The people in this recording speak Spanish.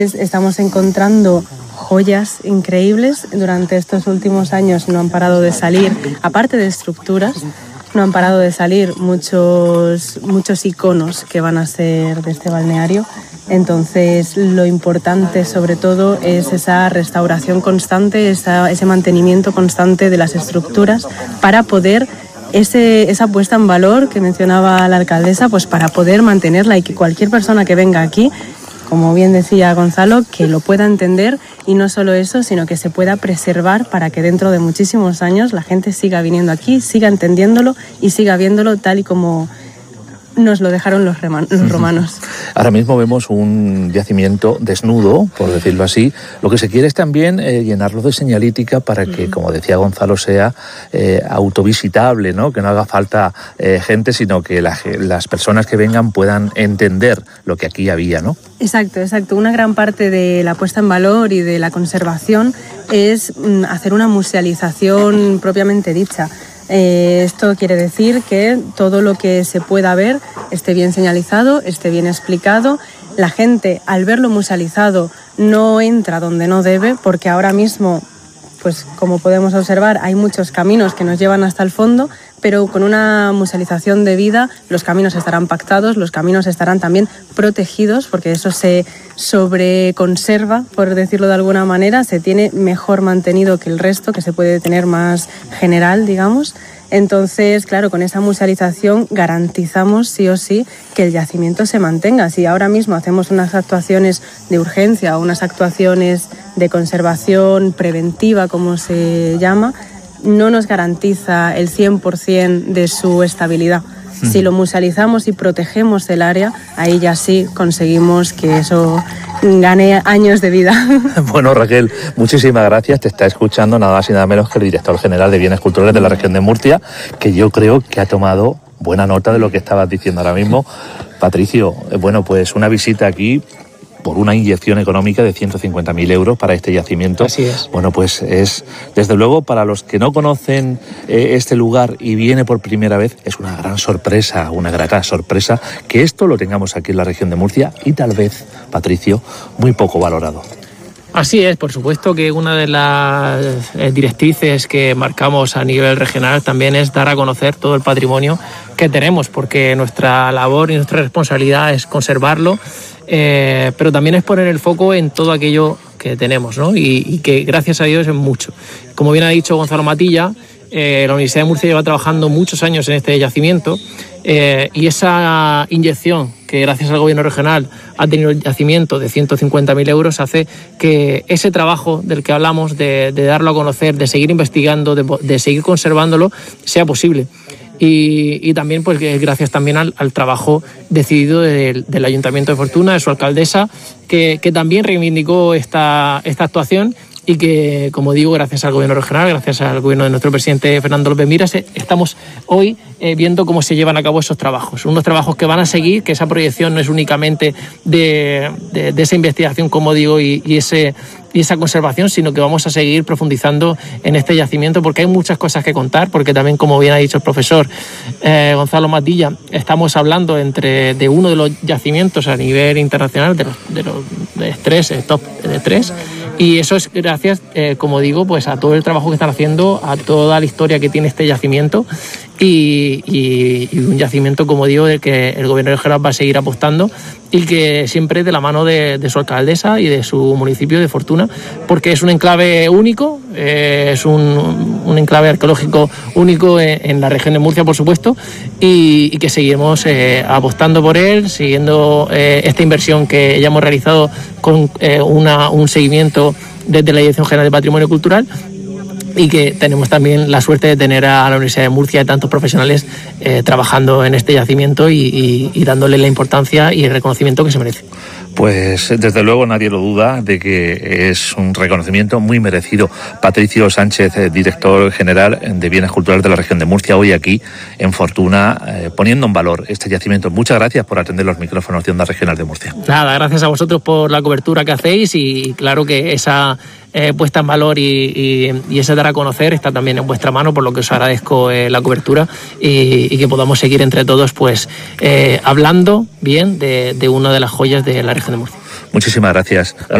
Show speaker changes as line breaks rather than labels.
Estamos encontrando joyas increíbles. Durante estos últimos años no han parado de salir, aparte de estructuras, no han parado de salir muchos iconos que van a ser de este balneario. Entonces, lo importante sobre todo es esa restauración constante, ese mantenimiento constante de las estructuras para poder esa puesta en valor que mencionaba la alcaldesa, pues para poder mantenerla y que cualquier persona que venga aquí, como bien decía Gonzalo, que lo pueda entender, y no solo eso, sino que se pueda preservar para que dentro de muchísimos años la gente siga viniendo aquí, siga entendiéndolo y siga viéndolo tal y como nos lo dejaron los romanos.
Ahora mismo vemos un yacimiento desnudo, por decirlo así. Lo que se quiere es también llenarlo de señalítica para que, como decía Gonzalo, sea autovisitable, ¿no? Que no haga falta gente, sino que las personas que vengan puedan entender lo que aquí había, ¿no?
Exacto. Una gran parte de la puesta en valor y de la conservación es hacer una musealización propiamente dicha. Esto quiere decir que todo lo que se pueda ver esté bien señalizado, esté bien explicado. La gente, al verlo musealizado, no entra donde no debe, porque ahora mismo, pues como podemos observar, hay muchos caminos que nos llevan hasta el fondo, pero con una musealización debida los caminos estarán pactados, los caminos estarán también protegidos, porque eso se sobreconserva, por decirlo de alguna manera, se tiene mejor mantenido que el resto, que se puede tener más general, digamos. Entonces, claro, con esa musealización garantizamos sí o sí que el yacimiento se mantenga. Si ahora mismo hacemos unas actuaciones de urgencia o unas actuaciones de conservación preventiva, como se llama, no nos garantiza el 100% de su estabilidad. Si lo musealizamos y protegemos el área, ahí ya sí conseguimos que eso gane años de vida.
Bueno, Raquel, muchísimas gracias. Te está escuchando nada más y nada menos que el director general de Bienes Culturales de la región de Murcia, que yo creo que ha tomado buena nota de lo que estabas diciendo ahora mismo. Patricio, bueno, pues una visita aquí por una inyección económica de 150.000 euros para este yacimiento.
Así es.
Bueno, pues es, desde luego, para los que no conocen este lugar y viene por primera vez, es una gran sorpresa, una grata sorpresa que esto lo tengamos aquí en la región de Murcia y tal vez, Patricio, muy poco valorado.
Así es, por supuesto que una de las directrices que marcamos a nivel regional también es dar a conocer todo el patrimonio que tenemos, porque nuestra labor y nuestra responsabilidad es conservarlo, pero también es poner el foco en todo aquello que tenemos, ¿no? Y que gracias a Dios es mucho. Como bien ha dicho Gonzalo Matilla, la Universidad de Murcia lleva trabajando muchos años en este yacimiento, y esa inyección que gracias al gobierno regional ha tenido el yacimiento de 150.000 euros hace que ese trabajo del que hablamos, de darlo a conocer, de seguir investigando, de seguir conservándolo, sea posible. Y también pues gracias también al trabajo decidido del Ayuntamiento de Fortuna, de su alcaldesa, que también reivindicó esta actuación. Y que, como digo, gracias al gobierno regional, gracias al gobierno de nuestro presidente Fernando López Miras, estamos hoy viendo cómo se llevan a cabo esos trabajos. Unos trabajos que van a seguir, que esa proyección no es únicamente de esa investigación, como digo, y esa conservación, sino que vamos a seguir profundizando en este yacimiento, porque hay muchas cosas que contar, porque también, como bien ha dicho el profesor Gonzalo Matilla, estamos hablando de uno de los yacimientos a nivel internacional, de los top de 3, y eso es gracias, como digo, pues a todo el trabajo que están haciendo, a toda la historia que tiene este yacimiento, y un yacimiento, como digo, del que el gobierno regional va a seguir apostando, y que siempre de la mano de su alcaldesa y de su municipio de Fortuna, porque es un enclave único, es un enclave arqueológico único en la región de Murcia, por supuesto, y que seguiremos apostando por él, siguiendo esta inversión que ya hemos realizado con un seguimiento desde la Dirección General de Patrimonio Cultural, y que tenemos también la suerte de tener a la Universidad de Murcia y tantos profesionales trabajando en este yacimiento y dándole la importancia y el reconocimiento que se merece.
Pues desde luego nadie lo duda de que es un reconocimiento muy merecido. Patricio Sánchez, director general de Bienes Culturales de la región de Murcia, hoy aquí en Fortuna, poniendo en valor este yacimiento. Muchas gracias por atender los micrófonos de Onda Regional de Murcia.
Nada, gracias a vosotros por la cobertura que hacéis, y claro que esa puesta en valor y ese dar a conocer está también en vuestra mano, por lo que os agradezco la cobertura, y que podamos seguir entre todos pues hablando bien de una de las joyas de la región de Murcia.
Muchísimas gracias.